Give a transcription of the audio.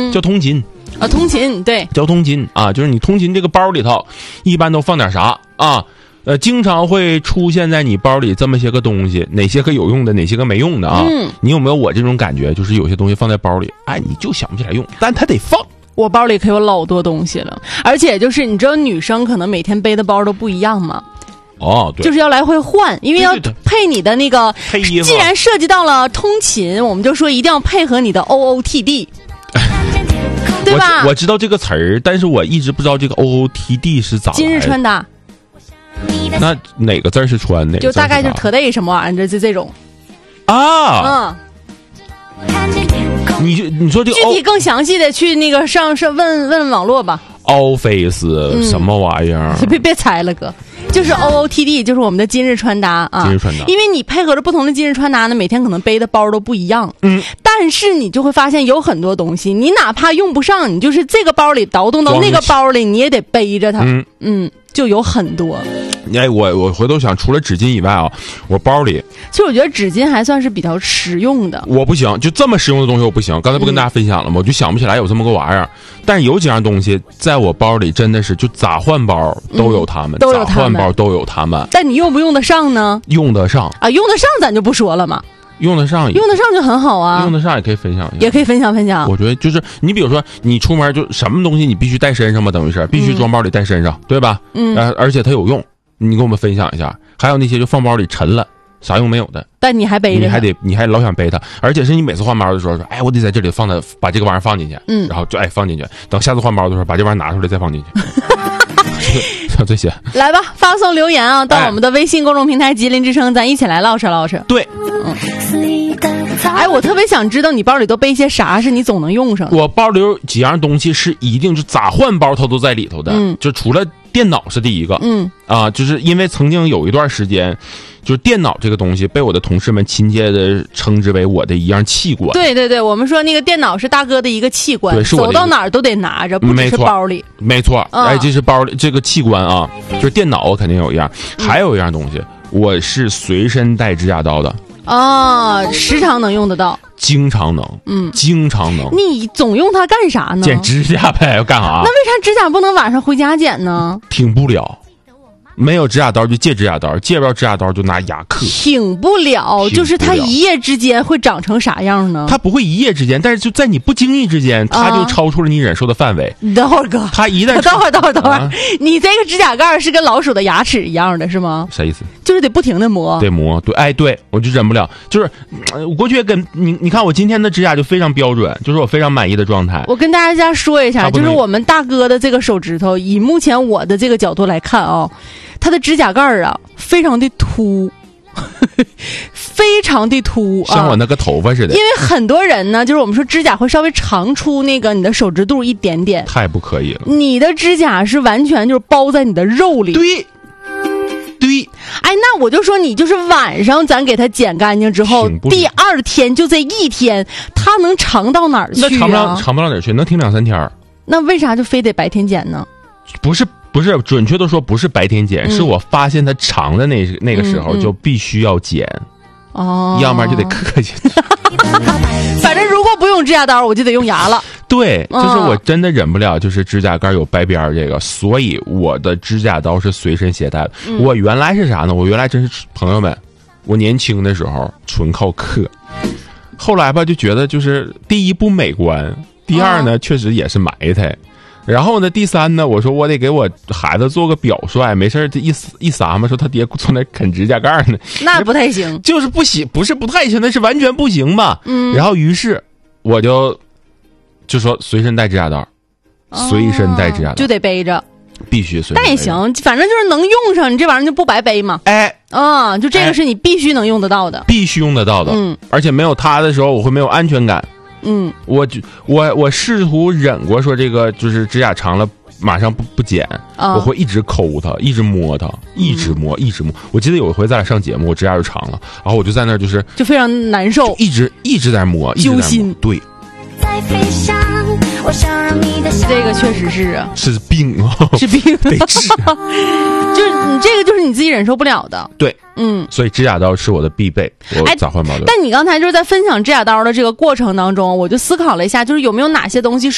叫通勤啊，通勤对， 叫通勤啊，就是你通勤这个包里头一般都放点啥啊？经常会出现在你包里这么些个东西，哪些个有用的，哪些个没用的啊？你有没有我这种感觉？就是有些东西放在包里，哎，你就想不起来用，但它得放。 我包里可有老多东西了，而且就是你知道女生可能每天背的包都不一样吗？ 哦，对， 就是要来回换，因为要配你的那个配衣服。 既然涉及到了通勤，我们就说一定要配合你的 OOTD， 对吧？ 我知道这个词儿，但是我一直不知道这个 OOTD 是咋来的。 今日穿搭。 那哪个字是穿哪个字？ 就大概就是 today 什么玩意儿，就这种啊。你说这个具体更详细的去那个上问网络吧。 Office 什么玩意儿？ 别猜了哥，就是 OOTD， 就是我们的今日穿搭啊。 今日穿搭， 因为你配合着不同的今日穿搭呢，每天可能背的包都不一样。但是你就会发现有很多东西，你哪怕用不上，你就是这个包里倒动到那个包里，你也得背着它。就有很多。 哎，我回头想，除了纸巾以外啊，我包里， 其实我觉得纸巾还算是比较实用的。 我不行，就这么实用的东西我不行。刚才不跟大家分享了吗？我就想不起来有这么个玩意儿。但是有几样东西在我包里真的是，就咋换包都有他们，咋换包都有他们。 但你用不用得上呢？ 用得上啊，用得上咱就不说了嘛。 用得上就很好啊， 用得上也可以分享一下， 也可以分享。 我觉得就是你比如说你出门就什么东西你必须带身上嘛，等于是必须装包里带身上，对吧？而且它有用，你给我们分享一下。还有那些就放包里沉了，啥用没有的， 但你还背着， 你还老想背它，而且是你每次换包的时候说，哎，我得在这里把这个玩意儿放进去，然后就放进去，等下次换包的时候把这玩意儿拿出来再放进去。这些来吧，发送留言啊，到我们的微信公众平台吉林之声，咱一起来唠扯。 对， 哎，我特别想知道你包里都背些啥是你总能用上。 我包里有几样东西是一定就咋换包它都在里头的，就除了电脑是第一个，就是因为曾经有一段时间，就是电脑这个东西被我的同事们亲切的称之为我的一样器官。 对，我们说那个电脑是大哥的一个器官，走到哪儿都得拿着，不只是包里。 没错，哎，这是包里这个器官啊，就是电脑我肯定有一样，还有一样东西，我是随身带指甲刀的。 时常能用得到， 经常能，经常能。 你总用它干啥呢？ 剪指甲呗，要干啥？ 那为啥指甲不能晚上回家剪呢？ 挺不了。没有指甲刀就借指甲刀，借不着指甲刀就拿牙刻。 挺不了，就是它一夜之间会长成啥样呢？ 它不会一夜之间，但是就在你不经意之间，它就超出了你忍受的范围。 你等会儿哥， 它一旦等会儿，你这个指甲盖是跟老鼠的牙齿一样的是吗？ 啥意思？ 就是得不停的磨， 得磨，对，哎，对我就忍不了，就是我过去跟你看我今天的指甲就非常标准，就是我非常满意的状态。 我跟大家说一下，就是我们大哥的这个手指头，以目前我的这个角度来看啊，他的指甲盖啊非常的凸。非常的凸， 像我那个头发似的。 因为很多人呢，就是我们说指甲会稍微长出那个你的手指肚一点点， 太不可以了。 你的指甲是完全就是包在你的肉里。 对。 哎，那我就说你就是晚上咱给它剪干净之后，第二天就这一天，它能长到哪儿去啊？ 那长不到哪儿去，能挺2-3天。 那为啥就非得白天剪呢？ 不是，准确的说不是白天剪，是我发现它长的那个时候就必须要剪。要不然就得刻进去。 反正如果不用指甲刀，我就得用牙了。 对，就是我真的忍不了，就是指甲盖有白边这个，所以我的指甲刀是随身携带的。我原来是啥呢？我原来真是朋友们，我年轻的时候纯靠刻，后来吧就觉得就是第一不美观，第二呢确实也是埋汰。然后呢，第三呢，我说我得给我孩子做个表率，没事一撒嘛，说他爹坐那啃指甲盖呢， 那不太行， 就是不行，不是不太行，那是完全不行嘛。然后于是我就说随身带指甲刀，随身带指甲刀就得背着， 必须随身。 但也行，反正就是能用上，你这玩意儿就不白背嘛。 哎， 就这个是你必须能用得到的， 必须用得到的。而且没有它的时候，我会没有安全感。我试图忍过说这个就是指甲长了马上不剪，我会一直抠它，一直摸它，一直摸。我记得有一回咱俩上节目，我指甲就长了，然后我就在那儿就非常难受， 一直在摸， 揪心。 对， 这个确实是啊， 是病啊， 是病得治。 就是你这个就是你自己忍受不了的。 对，所以指甲刀是我的必备，我咋换包的。 但你刚才就是在分享指甲刀的这个过程当中，我就思考了一下，就是有没有哪些东西